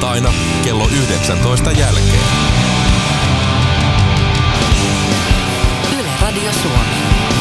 maanantaina kello 19 jälkeen. Yle Radio Suomi.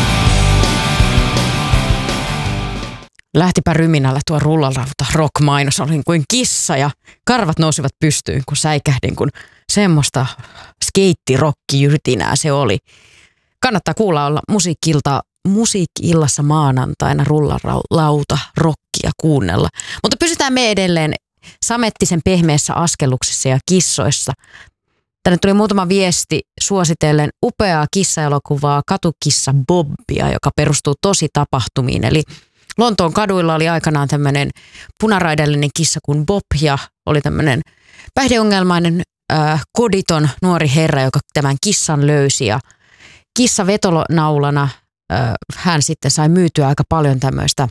Lähtipä ryminällä tuo rullarauta rock-mainos. Olin kuin kissa ja karvat nousivat pystyyn, kun säikähdin, kun semmoista skeittirokkijytinää se oli. Kannattaa kuulla olla musiikki-illassa maanantaina rullarauta rockia kuunnella. Mutta pysytään me edelleen samettisen pehmeässä askelluksessa ja kissoissa. Tänne tuli muutama viesti suositellen upeaa kissaelokuvaa Katukissa Bobbia, joka perustuu tositapahtumiin. Eli Lontoon kaduilla oli aikanaan tämmöinen punaraidallinen kissa kuin Bob ja oli tämmöinen päihdeongelmainen koditon nuori herra, joka tämän kissan löysi ja kissa vetolonaulana hän sitten sai myytyä aika paljon tämmöistä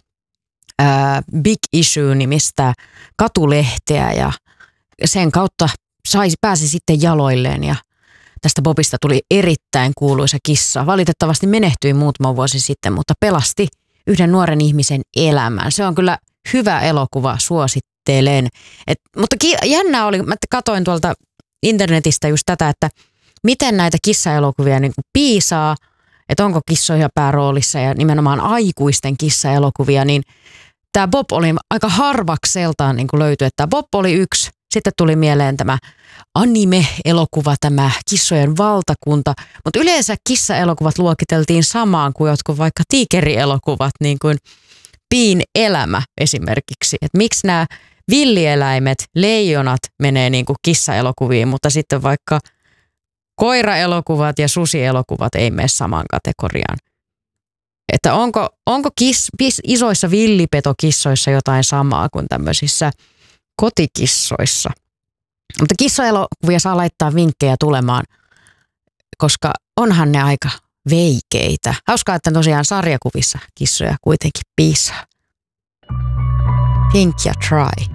Big Issue-nimistä katulehteä ja sen kautta pääsi sitten jaloilleen ja tästä Bobista tuli erittäin kuuluisa kissa. Valitettavasti menehtyi muutama vuosi sitten, mutta pelasti yhden nuoren ihmisen elämän. Se on kyllä hyvä elokuva, suosittelen. Mutta jännää oli, mä katsoin tuolta internetistä just tätä, että miten näitä kissaelokuvia niin kuin piisaa, että onko kissoja pääroolissa ja nimenomaan aikuisten kissaelokuvia, niin tämä Bob oli aika harvakseltaan niin kuin löytyi, että Bob oli yksi. Sitten tuli mieleen tämä anime-elokuva, tämä Kissojen valtakunta, mutta yleensä kissaelokuvat luokiteltiin samaan kuin jotkut vaikka tiikerielokuvat, niin kuin Piin elämä esimerkiksi. Et miksi nämä villieläimet, leijonat menee niin kuin kissaelokuviin, mutta sitten vaikka koiraelokuvat ja susielokuvat ei mene samaan kategoriaan. Että onko isoissa villipetokissoissa jotain samaa kuin tämmöisissä kotikissoissa. Mutta kissaelokuvia saa laittaa vinkkejä tulemaan, koska onhan ne aika veikeitä. Hauskaa, että tosiaan sarjakuvissa kissoja kuitenkin piisaa. Pink ja Try.